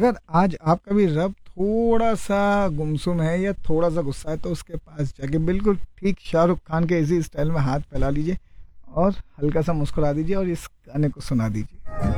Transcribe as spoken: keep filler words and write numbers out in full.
अगर आज आपका भी रब थोड़ा सा गुमसुम है या थोड़ा सा गुस्सा है तो उसके पास जाके बिल्कुल ठीक शाहरुख खान के इसी स्टाइल में हाथ फैला लीजिए और हल्का सा मुस्कुरा दीजिए और इस गाने को सुना दीजिए।